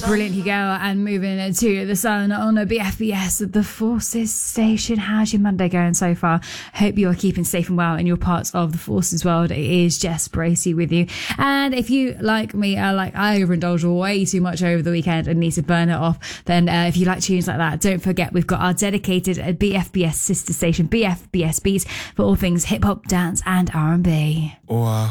Brilliant, you go, and moving to the sun on a BFBS, the Forces Station. How's your Monday going so far? Hope you are keeping safe and well in your parts of the Forces world. It is Jess Bracey with you. And if you, like me, I overindulge way too much over the weekend and need to burn it off, then if you like tunes like that, don't forget we've got our dedicated BFBS sister station, BFBS Beats, for all things hip hop, dance and R&B.